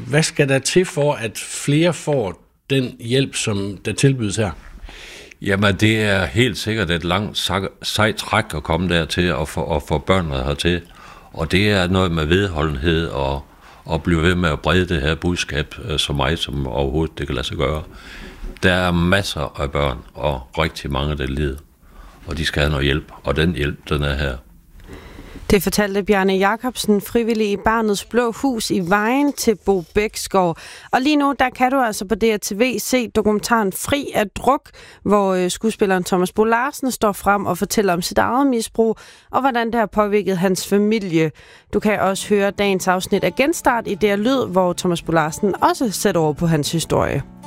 hvad skal der til for, at flere får den hjælp, som der tilbydes her? Jamen, det er helt sikkert et langt sejt træk at komme dertil og få børnene hertil. Og det er noget med vedholdenhed og blive ved med at brede det her budskab så meget som overhovedet det kan lade sig gøre. Der er masser af børn og rigtig mange, der lider. Og de skal have noget hjælp, og den hjælp, den er her. Det fortalte Bjarne Jacobsen, frivillig i Barnets Blå Hus i Vejen til Bo Bæksgaard. Og lige nu, der kan du altså på DRTV se dokumentaren Fri af druk, hvor skuespilleren Thomas Bo Larsen står frem og fortæller om sit eget misbrug, og hvordan det har påvirket hans familie. Du kan også høre dagens afsnit af Genstart i DR Lyd, hvor Thomas Bo Larsen også sætter over på hans historie.